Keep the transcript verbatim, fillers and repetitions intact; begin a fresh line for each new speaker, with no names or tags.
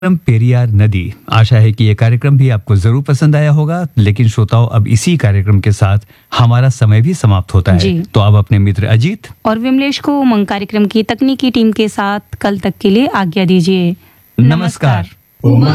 कार्यक्रम पेरियार नदी। आशा है कि ये कार्यक्रम भी आपको जरूर पसंद आया होगा। लेकिन श्रोताओं, अब इसी कार्यक्रम के साथ हमारा समय भी समाप्त होता है।
जी।
तो अब अपने मित्र अजीत
और विमलेश को उमंग कार्यक्रम की तकनीकी टीम के साथ कल तक के लिए आज्ञा दीजिए।
नमस्कार।